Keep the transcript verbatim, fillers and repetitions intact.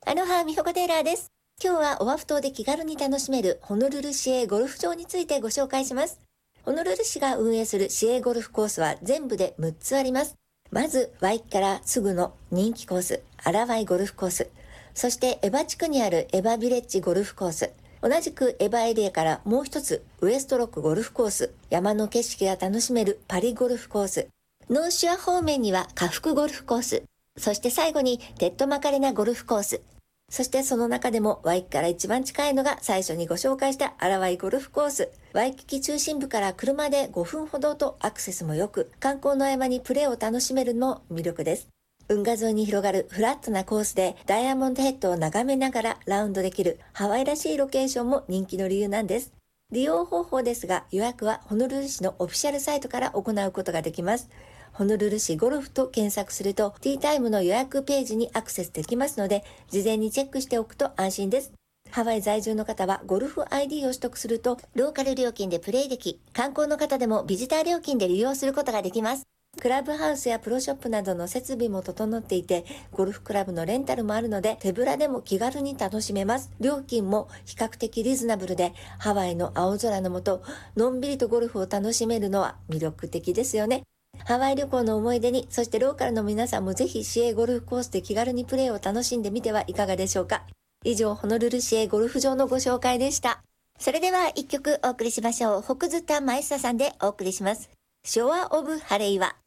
アロハ、ミホコテーラーです。今日はオアフ島で気軽に楽しめるホノルル市営ゴルフ場についてご紹介します。ホノルル市が運営する市営ゴルフコースは全部でむっつあります。まず、ワイキからすぐの人気コース、アラワイゴルフコース。そしてエバ地区にあるエバビレッジゴルフコース。同じくエバエリアからもう一つウエストロックゴルフコース。山の景色が楽しめるパリゴルフコース。ノーシュア方面には下腹ゴルフコース。そして最後にテッドマカレナゴルフコース。そしてその中でもワイキから一番近いのが最初にご紹介したアラワイゴルフコース。ワイキキ中心部から車でごふんほどとアクセスも良く、観光の合間にプレーを楽しめるのも魅力です。運河沿いに広がるフラットなコースでダイヤモンドヘッドを眺めながらラウンドできるハワイらしいロケーションも人気の理由なんです。利用方法ですが、予約はホノルル市のオフィシャルサイトから行うことができます。ホノルル市ゴルフと検索するとティータイムの予約ページにアクセスできますので、事前にチェックしておくと安心です。ハワイ在住の方はゴルフ アイディー を取得するとローカル料金でプレイでき、観光の方でもビジター料金で利用することができます。クラブハウスやプロショップなどの設備も整っていて、ゴルフクラブのレンタルもあるので手ぶらでも気軽に楽しめます。料金も比較的リーズナブルで、ハワイの青空の下のんびりとゴルフを楽しめるのは魅力的ですよね。ハワイ旅行の思い出に、そしてローカルの皆さんもぜひ市営ゴルフコースで気軽にプレーを楽しんでみてはいかがでしょうか。以上、ホノルル市営ゴルフ場のご紹介でした。それでは一曲お送りしましょう。北津田マエスタさんでお送りします。ショアオブハレイワ。